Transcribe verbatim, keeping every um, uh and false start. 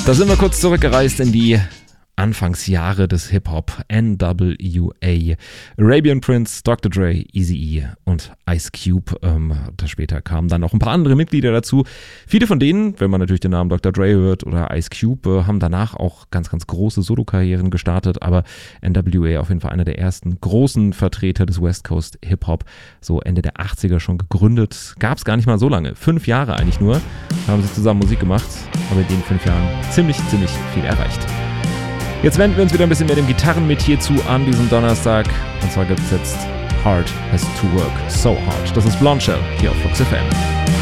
Da sind wir kurz zurückgereist in die Anfangsjahre des Hip-Hop. N W A, Arabian Prince, Doktor Dre, Eazy-E und Ice Cube. Ähm, da später kamen dann noch ein paar andere Mitglieder dazu. Viele von denen, wenn man natürlich den Namen Doktor Dre hört oder Ice Cube, äh, haben danach auch ganz, ganz große Solo-Karrieren gestartet. Aber N W A auf jeden Fall einer der ersten großen Vertreter des West Coast Hip-Hop. So Ende der achtziger schon gegründet. Gab es gar nicht mal so lange. Fünf Jahre eigentlich nur. Da haben sie zusammen Musik gemacht. Aber in den fünf Jahren ziemlich, ziemlich viel erreicht. Jetzt wenden wir uns wieder ein bisschen mehr dem Gitarrenmetier zu an diesem Donnerstag. Und zwar gibt es jetzt Hard Has to Work So Hard. Das ist Blondshell hier auf Flux F M.